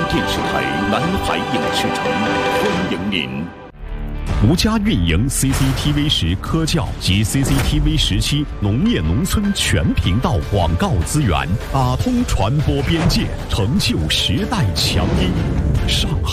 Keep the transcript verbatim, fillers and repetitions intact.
电视台南海影视城欢迎您。 吴家运营 C C T V 十科教及 C C T V 十七农业农村全频道广告资源，打通传播边界，成就时代强音。上海